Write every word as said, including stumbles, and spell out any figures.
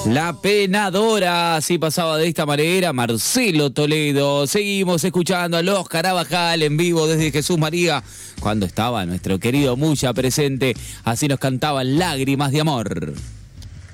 La penadora, así pasaba de esta manera Marcelo Toledo. Seguimos escuchando a los Carabajal en vivo desde Jesús María, cuando estaba nuestro querido Mucha presente. Así nos cantaban Lágrimas de Amor.